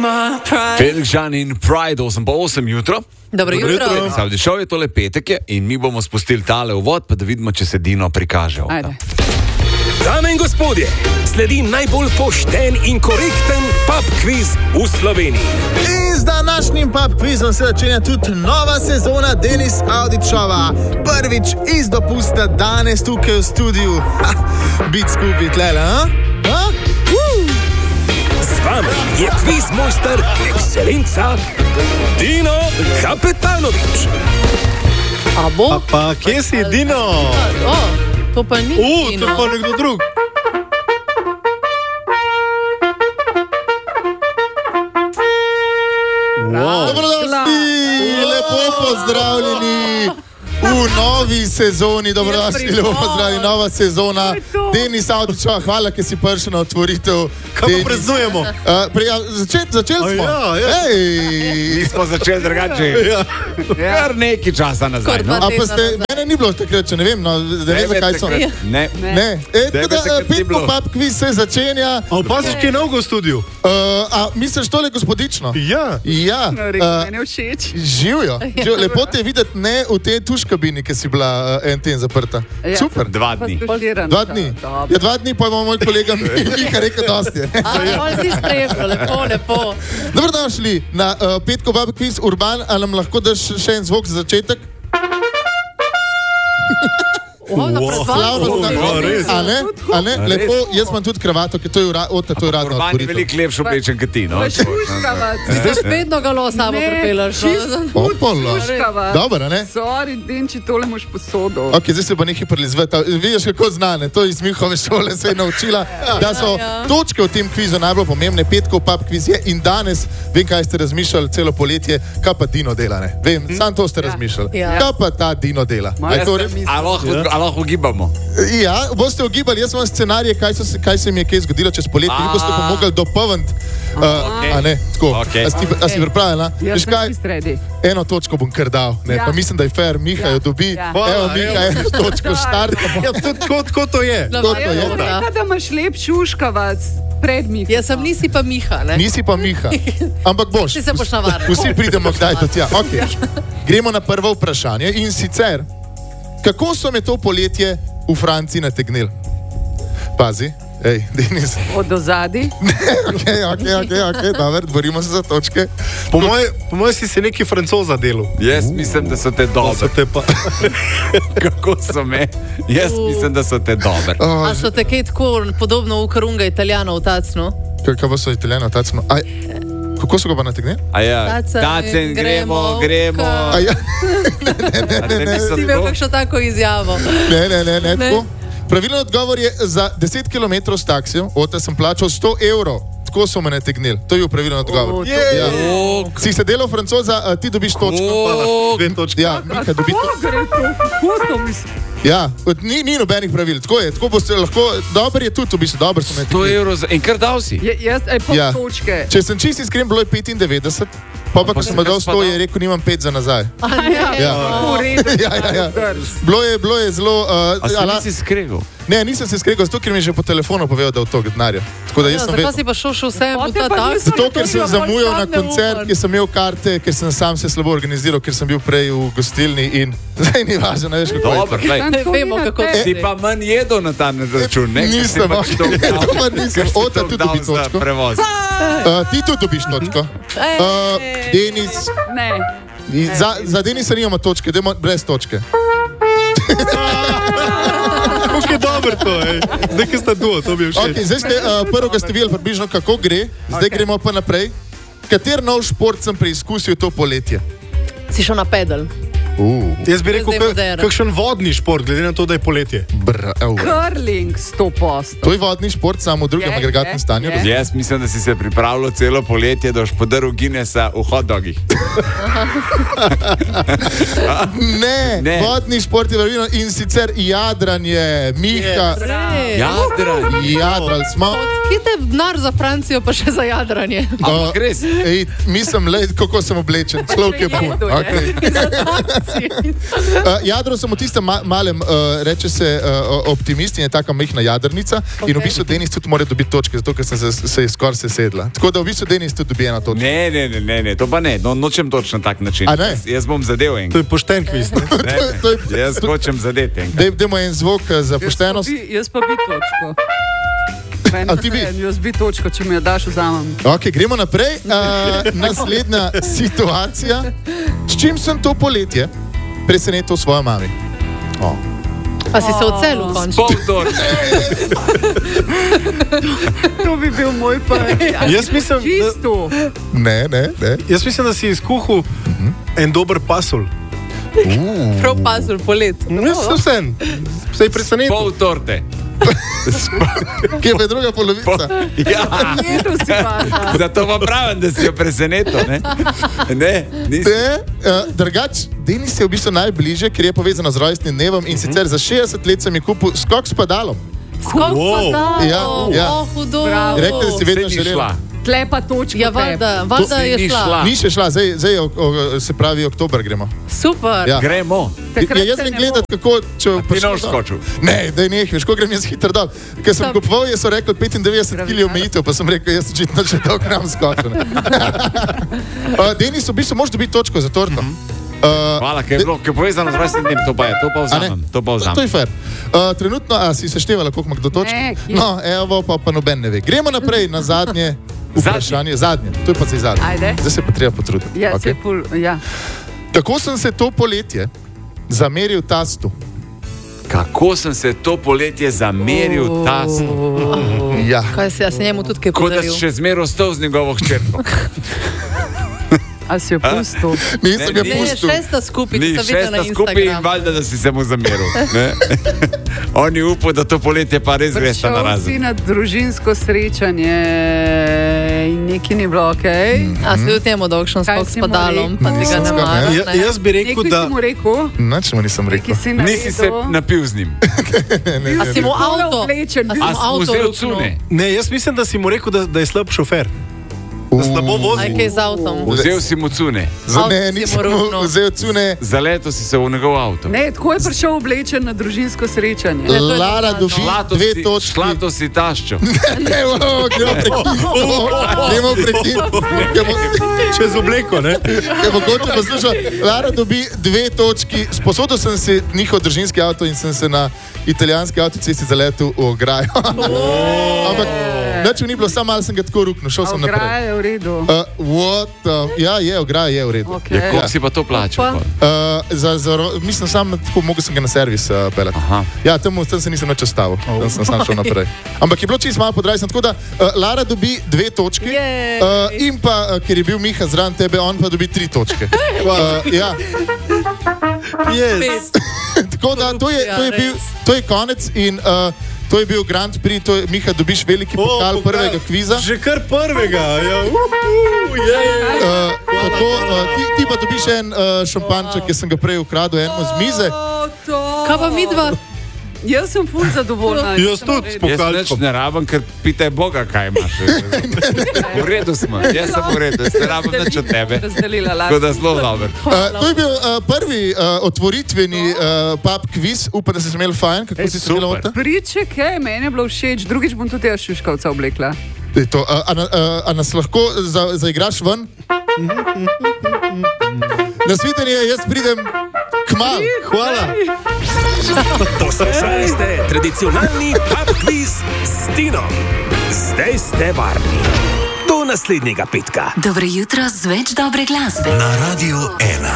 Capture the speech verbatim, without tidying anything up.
Felix Žan in Pride, osem pa osem jutro. Dobro jutro. Saudi Show je tole petek je in mi bomo spustili tale uvod, pa da vidimo, če se Dino prikaže. Dame in gospodje, sledi najbolj pošten in korekten pub quiz v Sloveniji. In z današnjim pub quizom se začenja tudi nova sezona Denis Audičova. Prvič iz dopusta danes tukaj v studiu. Ha, bit skupaj tlele, ha? Ha? Uh. Z vami je kviz mojster ekscelenca Dino Kapetanovič. A bo? A pa kje si, Dino? O, to pa ni U, Dino. to pa nekdo drug. Wow. Dobrodošli, lepo pozdravljeni v novi sezoni. Dobrodošli, lepo pozdravljeni, nova sezona. Denis Audičova, hvala, ki si prišel na otvoritev. Kako praznujemo? Uh, prija, začet, začeli smo. Ja, ja. Ej. Mi smo začeli drugače. Ja. Kar nekaj časa nazaj. No? A pa ste, mene ni bilo takrat, če ne vem, no, da ne vem, zakaj so. Ne. Ne. E, tako da, takrat ni petko bilo. pub quiz se začenja. A opaziš, ki je novega v studiu? Uh, a misliš tole gospodično? Ja. Ja. No, rekel, Uh, meni je všeč. Živijo. Živijo. Lepo te je videti ne v tej tuškabini, ki si bila uh, en teden zaprta. Ja. Super. Dva dni. Dva dni. Ja, dva dni pa ima moj kolega Miha rekel dosti. A, on si spremljal, lepo, lepo. Dobrodošli na uh, petko pub quiz Urban, ali nam lahko daš še en zvok za začetek? O, na Slavno, predvajanju. da- Ja, res. A ne? A ne? Lepo, jaz imam tudi kravato, ki to je ura, ota, to je uradno Urban je otvoritev. veliko lepši oblečen kot ti, no? Šuškavac. Zdaj spet nogalo sabo pripelaš. Opolo. Šuškavac. Dobro, ne? Sorry, Denči, tole moš posodo. Ok, zdaj se bo nekaj prilizveta. Vidiš, kako znane, to iz Mihove šole se je naučila, da so točke v tem kvizu najbolj pomembne. Petkov pub kviz je in danes, vem, kaj ste razmišljali celo poletje, kaj pa Dino dela, ne? Vem, sam to ste razmišljali. Ja. Kaj pa ta Dino dela? A je to res? A lahko, a lahko ugibamo? Ja, boste ugibali, jaz imam scenarije, kaj, so se, kaj se mi je kaj zgodilo čez poletje, vi boste pa mogli dopolniti. Uh, okej. A ne, tako. Okej. A si, a si pripravljena? Jaz Veš sem kaj? čist ready. Eno točko bom kar dal, ne, Ja. pa mislim, da je fair, Miha jo dobi. Ja. Evo, Miha, eno točko štart. Ja, to, tako, tako to je. To to je. Rekla, da imaš lep šuškavac pred mi. Jaz sem nisi pa Miha, ne? Nisi pa Miha, ampak boš. Ti se boš navadil. Vsi pridemo kdaj do tja. Okay. Gremo na prvo vprašanje in sicer, kako so me to poletje v Franciji nategnili? Pazi, ej, Denis. Od ozadi. Ok, ok, ok, ok, dobro, borimo se za točke. Po moje, po moje si se neki Francoza delal. Jaz mislim, da so te So dobre. te pa... Kako so me? Jaz mislim, da so te dobre. Oh, A so te kaj tako podobno v karunga italijanov tacno? kaj pa so italijani, tacno? Aj, kako so ga pa nategnili? A ja, Tacen, tacen, gremo, gremo, gremo. ka- A ja, A ne bi se Si imel tako? kakšno tako izjavo? ne, ne, ne, ne, Ne. tako. Pravilen odgovor je za deset kilometrov s taksijem, ota sem plačal sto evrov. Tako so me nategnili. To je bil pravilen odgovor. O, to- Ja. Ok. Si se delal Francoza, a ti dobiš točko. Ok. Dve točke. Ja, Miha dobi točko. Kako gre to? Kako to mislim? Ja, od- ni, ni nobenih pravil, tako je, tako boste lahko, dober je tudi, v bistvu, dober so me sto nategnili. evrov za... In kar dal si? Je, jaz, aj pol Ja. točke. Če sem čist iskren, bilo je petindevetdeset, pa pa, ko sem mu dal sto, je rekel, nimam pet za nazaj. A ne? Ja. V redu. Ja, ja, ja. Bilo je, bilo je zelo... Uh, A se ala, nisi skregal? ne, nisem se skregal, zato ker mi je že po telefonu povedal, da je to denarja. Tako da Ja, jaz sem zakaj vedel. si pa šel še vsem v Potem ta pa taksi? nisem- Zato, ker sem To je zamujal pa na sam koncert, neumen. ker sem imel karte, ker sem sam se slabo organiziral, ker sem bil prej v gostilni in zdaj ni važno, ne veš kako je. Dobro, glej. Tam to ni Vemo, na kako tebi. Si pa manj jedel na ta račun, ne? Ker si Nisem, pač ok. to dal- To pa nisem. ker si Ota to tudi dal dobi za točko. prevoz. Uh, ti tudi dobiš točko. Ej. Uh, Denis, Ne. za, za Denisa nimamo točke, dajmo brez točke. Kako je dobro to, ej. Zdaj, ki sta duo, to bi je všeč. Okay, zdaj ste uh, prvega ste videli približno, kako gre, zdaj Okay. gremo pa naprej. Kater nov šport sem preizkusil to poletje? Si šel na pedal. Uh, Jaz bi rekel, Zdaj kak, moderen. kakšen vodni šport, glede na to, da je poletje. br, evo. Curling sto posto. To je vodni šport, samo v drugem Je, agregatnem je, stanju. je. Jaz mislim, da si se pripravljal celo poletje, da boš podaril Guinnessa v hot dogih. Ne, Ne. vodni šport je pravilno in sicer jadranje, Miha. Ej. Jadran. Jadrali smo. Kje te denar za Francijo, pa še za jadranje? Uh, res? ej, mislim, le, kako sem oblečen, človek je pun. Okay. uh, jadro sem v tistem ma malem, uh, reče se uh, optimist in je taka mehna jadrnica okay. In v bistvu Denis tudi mora dobiti točke, zato ker sem se, se skoraj sesedla. Tako da v bistvu Denis tudi dobi eno točko. Ne, ne, ne, ne, ne, to pa ne, no, nočem točno tak način. Jaz, jaz bom zadev en. To je pošten kviz. to, to je, Jaz hočem zadeti en. Dajmo en zvok za poštenost. Jaz pa bi točko. A ti bi? Jaz bi točko, če mi jo daš, vzamem. Ok, gremo naprej. Uh, naslednja situacija. S čim sem to poletje presenetil svojo mami? Oh. Pa si se odselil končno. Pol torte. To bi bil moj prvi. Jaz mislim, Čisto. Ne, ne, ne. Jaz mislim, da si izkuhal uh-huh. en dober pasulj. Uh. Prav pazul polet. Jaz sem sen, se je presenetil. Pol torte. Kje pa je druga polovica? Ja. Jedu si pa. Zato pa pravim, da si jo presenetil, ne? Ne, nisi. Ne, uh, drugač, Denis je v bistvu najbližje, ker je povezano z rojstnim dnevom in sicer za šestdeset let sem je kupil skok s padalom. Skok Wow. padalo. Ja, ja. Oh, hudo. Bravo. Rekli, da si vedno Saj ni želela. šla. Tle pa točko. Ja, valjda, valjda Saj je ni šla. šla. Ni še šla, zdaj, zdaj je, o, o, se pravi, oktober gremo. Super. Ja. Gremo. Takrat Ja, jaz se grem ne gledati, kako če Ti ne boš skočil. Ne, da ne, veš, ko grem jaz hitro dol. Ker sem Sam- kupoval, jaz so rekli petindevetdeset kilogramov omejitev, pa sem rekel, jaz očitno še dolgo nam skočil. uh, Denis, v bistvu moraš dobiti točko za torto. Uh, Hvala, ker je bilo, ker je povezano z rojstnim dnem, to pa je, to pa a ne? vzamem, to pa To, to je vzamem. fair. Uh, trenutno, a si seštevala, koliko ima kdo točk? Ne, kje? No, evo, pa, pa noben ne ve. Gremo naprej na zadnje vprašanje. Zadnje, to je pa zdaj zadnje. Ajde. Zdaj se pa treba potruditi. Ja, Okay. se pol, ja. Tako sem se to poletje zameril tastu. Kako sem se to poletje zameril tastu. Ja. Kaj se, ja se njemu tudi kaj Kot da podaril? si še zmeraj ostal z njegovo hčerko. A si jo pustil? Nisem Ne, ga ni. Ne, pustil. šesta skupaj, Ni ki sem videla na šesta skupaj in Instagramu. valjda, da si se mu zameril. Ne? On je upal, da to poletje pa res gresta na Prišel si razen. na družinsko srečanje in neki ni bilo, okej? Okay? A si tudi temu dolgšen Kaj skok si s mu padalom, rekel? pa ti ga ne Skok, maraš, Ja, ne? jaz bi rekel, Nekaj da si mu rekel, Nič mu nisem rekel. ki si naredil. Nisi se napil z njim. A si mu Tako avto? oblečen, A si bil A mu si mu avto vzel ruknil? cune? ne, jaz mislim, da si mu rekel, da, da je slab šofer. Da slabo Aj vozil. kaj z avtom? Vzel si mu cune. Za Avto ne, si nisem mu mu ruknil. vzel cune. Zaletel si se v njegov avto. Ne, tako je prišel oblečen na družinsko srečanje. to je Lara normalno. dobi Šlato dve si, točki. šlato si taščo. Ne, o, gremo prekiniti. Gremo prekiniti. Čez obleko, ne? Je mogoče poslušati. Lara dobi dve točki. Sposodil sem si njihov družinski avto in sem se na italijanski avtocesti zaletel v ograjo. Ampak nič mi ni bilo, samo malo sem ga tako ruknil, šel sem naprej. Ograja je v redu. Uh, what the, ja, je, ograja je v redu. Okay. Ja, koliko si pa to plačal? Pa? pol? Uh, za, za, ro- mislim, sam tako mogel sem ga na servis uh, pelati. Aha. Ja, tam, tam se nisem več ustavil, tam sem sam šel naprej. Ampak je bilo čisto malo podrajsno, tako da uh, Lara dobi dve točki Jej. uh, in pa, uh, ker je bil Miha zraven tebe, on pa dobi tri točke. Uh, ja. Yes. Tako da to je, to je, bil, to je konec in uh, to je bil Grand Prix, to je, Miha, dobiš veliki pokal prvega kviza. Že kar prvega. Ja. Uh, uh, je, je. Uh, tako, uh, ti, ti pa dobiš en uh, šampanček, ki sem ga prej ukradel enemu z mize. O, to. Kaj pa midva? Jaz sem ful zadovoljna. Jaz tudi s Jaz neč pokalčkom. ne rabim, ker pitaj Boga, kaj imaš. V redu smo, jaz sem v redu, jaz ne rabim nič od tebe. Razdelila Tako lažje. da zelo dober. Uh, to je bil uh, prvi uh, otvoritveni uh, pub kviz, upam, da si se imel fajn, kako Ej, si se imel super. od tega. Priček je, meni je bilo všeč, drugič bom tudi jaz šuškavca oblekla. To, a, a, na- a, a nas lahko za, zaigraš ven? Nasvidenje, jaz pridem kmal. Hvala. Poslušali ste tradicionalni pub quiz s Tinom. Zdaj ste varni. Do naslednjega petka. Dobro jutro z več dobre glasbe. Na Radiu ena.